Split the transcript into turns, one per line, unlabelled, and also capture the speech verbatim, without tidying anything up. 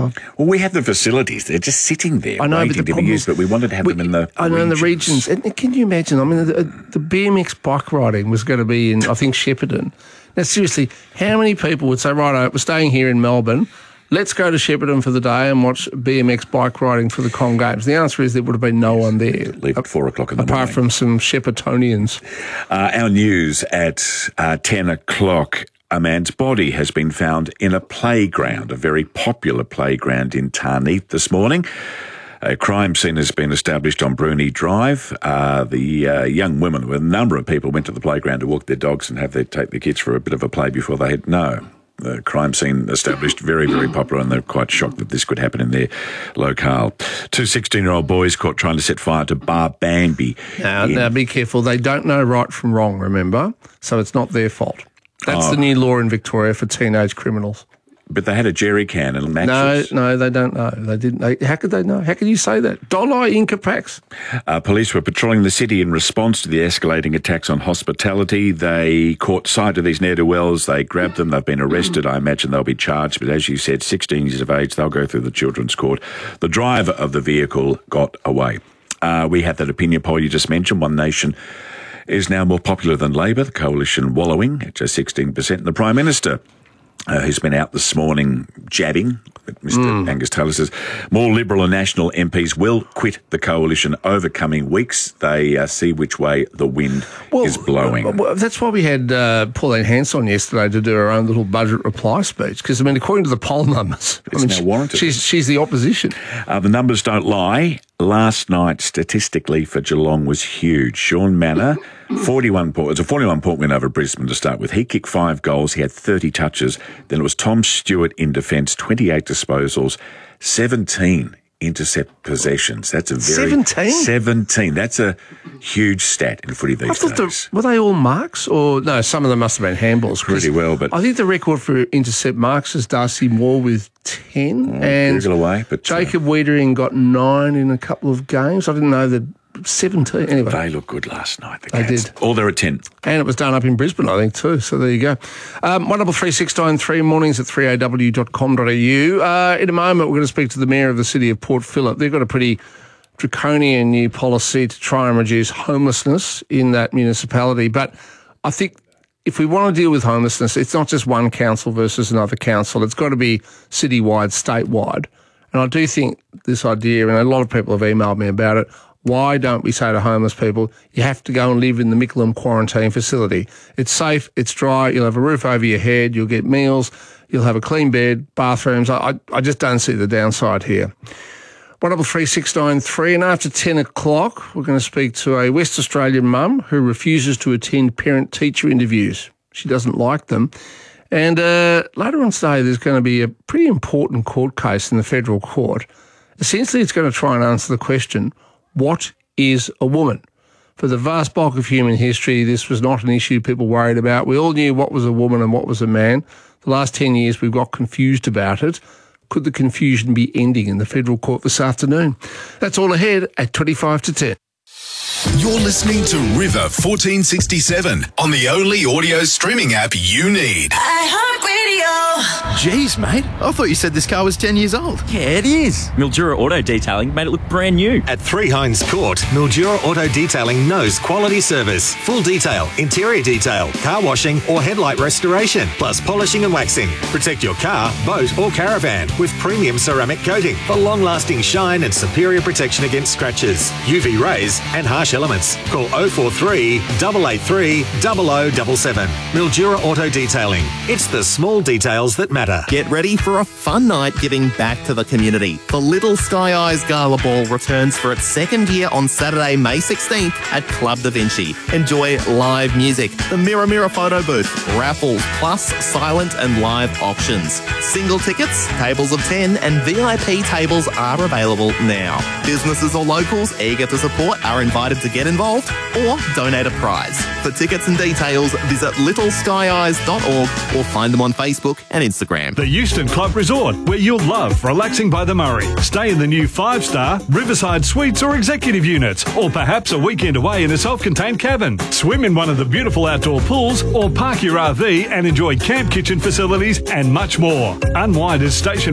Oh.
Well, we have the facilities. They're just sitting there
I know,
waiting
but the
to be
problem
used,
is
but we wanted to have
we,
them in the
I know, in the regions. And can you imagine? I mean, the, the B M X bike riding was going to be in, I think, Shepparton. Now, seriously, how many people would say, right, we're staying here in Melbourne, let's go to Shepparton for the day and watch B M X bike riding for the Com Games? The answer is there would have been no one there.
Leave at four o'clock in the
apart
morning.
from some Sheppartonians.
Uh, our news at uh, ten o'clock. A man's body has been found in a playground, a very popular playground in Tarneet this morning. A crime scene has been established on Bruni Drive. Uh, the uh, young women, with a number of people, went to the playground to walk their dogs and have their take their kids for a bit of a play before they had no. The crime scene established, very, very popular, and they're quite shocked that this could happen in their locale. Two sixteen-year-old boys caught trying to set fire to Bar Bambi.
Now,
in-
now, be careful. They don't know right from wrong, remember? So it's not their fault. That's
Oh.
the new law in Victoria for teenage criminals.
But they had a jerry can and
No,
matches.
no, they don't know. They didn't. They, how could they know? How can you say that? Dollar Inca Pax.
Uh, police were patrolling the city in response to the escalating attacks on hospitality. They caught sight of these ne'er-do-wells. They grabbed them. They've been arrested. I imagine they'll be charged. But as you said, sixteen years of age, they'll go through the children's court. The driver of the vehicle got away. Uh, we had that opinion poll you just mentioned. One Nation is now more popular than Labor, the coalition wallowing at just sixteen percent. And the Prime Minister, uh, who's been out this morning jabbing, Mister Mm. Angus Taylor says, more Liberal and National M Ps will quit the coalition over coming weeks. They uh, see which way the wind
Well,
is blowing.
uh, well, that's why we had uh, Pauline Hanson on yesterday to do her own little budget reply speech. Because, I mean, according to the poll numbers,
It's
I mean,
now warranted.
She's, she's the opposition.
Uh, the numbers don't lie. Last night, statistically, for Geelong was huge. Sean Manor, forty-one point, it's a forty-one point win over Brisbane to start with. He kicked five goals. He had thirty touches. Then it was Tom Stewart in defence, twenty-eight disposals, seventeen intercept possessions. That's a very...
seventeen?
seventeen. That's a huge stat in footy these
I thought
days.
the, were they all marks? Or, no, some of them must have been handballs. 'cause
Pretty well, but-
I think the record for intercept marks is Darcy Moore with ten.
Oh,
and
Google away, but, uh,
Jacob Wiedering got nine in a couple of games. I didn't know that seventeen. Anyway.
They looked good last night, the
They
Cats.
did.
All they're at ten.
And it was done up in Brisbane, I think, too. So there you go. Um, one double three six nine three, mornings at three a w dot com dot a u. Uh, in a moment, we're going to speak to the Mayor of the City of Port Phillip. They've got a pretty draconian new policy to try and reduce homelessness in that municipality. But I think if we want to deal with homelessness, it's not just one council versus another council. It's got to be citywide, statewide. And I do think this idea, and a lot of people have emailed me about it, why don't we say to homeless people, you have to go and live in the Mickleham quarantine facility? It's safe, it's dry, you'll have a roof over your head, you'll get meals, you'll have a clean bed, bathrooms. I, I, I just don't see the downside here. one double three six nine three, and after ten o'clock, we're going to speak to a West Australian mum who refuses to attend parent-teacher interviews. She doesn't like them. And uh, later on today, there's going to be a pretty important court case in the federal court. Essentially, it's going to try and answer the question, what is a woman? For the vast bulk of human history, this was not an issue people worried about. We all knew what was a woman and what was a man. The last ten years, we've got confused about it. Could the confusion be ending in the federal court this afternoon? That's all ahead at twenty-five to ten.
You're listening to River fourteen sixty-seven on the only audio streaming app you need.
Jeez, mate. I thought you said this car was ten years old.
Yeah, it is. Mildura Auto Detailing made it look brand new.
At Three Hines Court, Mildura Auto Detailing knows quality service, full detail, interior detail, car washing or headlight restoration, plus polishing and waxing. Protect your car, boat or caravan with premium ceramic coating for long-lasting shine and superior protection against scratches, U V rays and harsh elements. Call oh four three, eight eight three, zero zero seven seven. Mildura Auto Detailing. It's the small details that matter.
Get ready for a fun night giving back to the community. The Little Sky Eyes Gala Ball returns for its second year on Saturday, May sixteenth at Club Da Vinci. Enjoy live music, the Mirror Mirror photo booth, raffles, plus silent and live auctions. Single tickets, tables of ten and V I P tables are available now. Businesses or locals eager to support are invited to get involved or donate a prize. For tickets and details, visit little sky eyes dot org or find them on Facebook and Instagram.
The Euston Club Resort, where you'll love relaxing by the Murray. Stay in the new five-star Riverside Suites or executive units, or perhaps a weekend away in a self-contained cabin. Swim in one of the beautiful outdoor pools, or park your R V and enjoy camp kitchen facilities and much more. Unwind as station